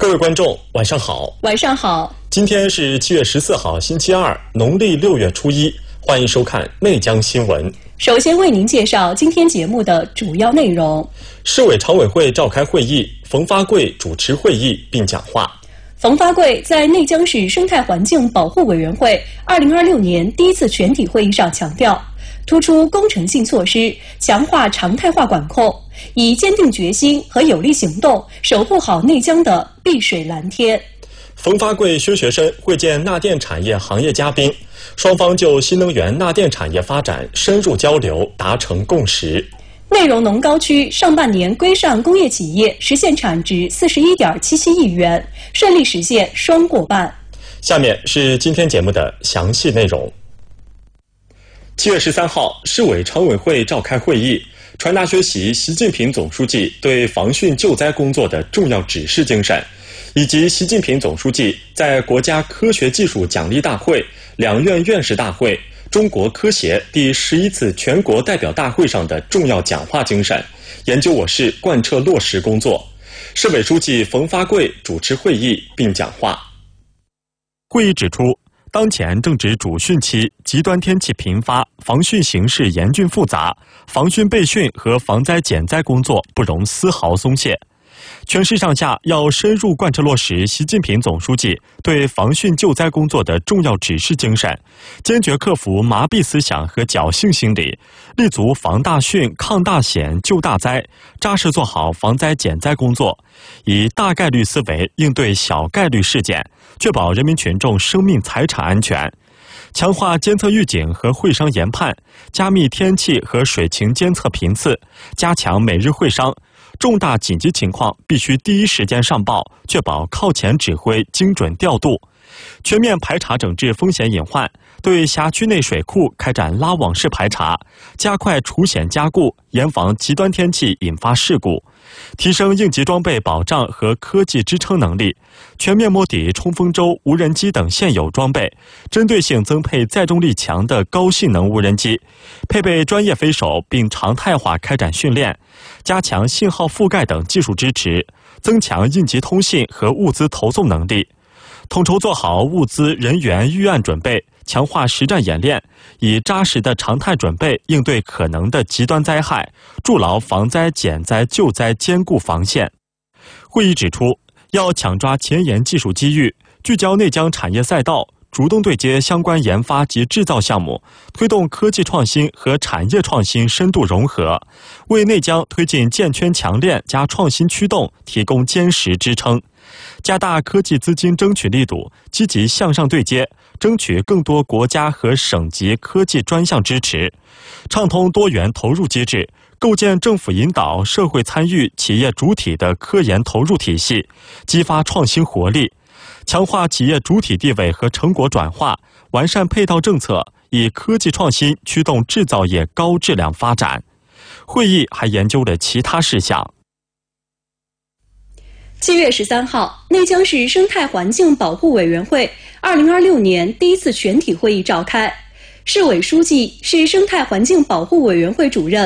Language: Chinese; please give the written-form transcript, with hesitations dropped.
各位观众，晚上好。 晚上好。 今天是7月14号，星期二，农历6月初1。欢迎收看内江新闻。 首先为您介绍今天节目的主要内容。 市委常委会召开会议，冯发贵主持会议并讲话。 冯发贵在内江市生态环境保护委员会2026年第一次全体会议上强调，突出工程性措施，强化常态化管控，以坚定决心和有力行动守护好内江的碧水蓝天。 冯发贵薛学深会见纳电产业行业嘉宾，双方就新能源纳电产业发展深入交流，达成共识。 内容农高区上半年规上工业企业实现产值41.77亿元，顺利实现双过半。 下面是今天节目的详细内容。7月13号，市委常委会召开会议，传达学习习近平总书记对防汛救灾工作的重要指示精神，以及习近平总书记在国家科学技术奖励大会、两院院士大会、中国科协第11次全国代表大会上的重要讲话精神，研究我市贯彻落实工作。市委书记冯发贵主持会议并讲话。会议指出，当前正值主汛期，极端天气频发，防汛形势严峻复杂，防汛备汛和防灾减灾工作不容丝毫松懈。全市上下要深入贯彻落实习近平总书记对防汛救灾工作的重要指示精神，坚决克服麻痹思想和侥幸心理，立足防大汛、抗大险、救大灾，扎实做好防灾减灾工作，以大概率思维应对小概率事件，确保人民群众生命财产安全。强化监测预警和会商研判，加密天气和水情监测频次，加强每日会商。重大紧急情况必须第一时间上报，确保靠前指挥、精准调度。全面排查整治风险隐患，对辖区内水库开展拉网式排查，加快除险加固，严防极端天气引发事故，提升应急装备保障和科技支撑能力，全面摸底冲锋舟、无人机等现有装备，针对性增配载重力强的高性能无人机，配备专业飞手，并常态化开展训练，加强信号覆盖等技术支持，增强应急通信和物资投送能力，统筹做好物资人员预案准备，强化实战演练，以扎实的常态准备应对可能的极端灾害，筑牢防灾减灾救灾坚固防线。会议指出，要抢抓前沿技术机遇，聚焦内江产业赛道，主动对接相关研发及制造项目，推动科技创新和产业创新深度融合，为内江推进建圈强链加创新驱动提供坚实支撑。加大科技资金争取力度，积极向上对接，争取更多国家和省级科技专项支持，畅通多元投入机制，构建政府引导、社会参与、企业主体的科研投入体系，激发创新活力，强化企业主体地位和成果转化，完善配套政策，以科技创新驱动制造业高质量发展。会议还研究了其他事项。 7月13号，内江市生态环境保护委员会2026年第一次全体会议召开，市委书记、市生态环境保护委员会主任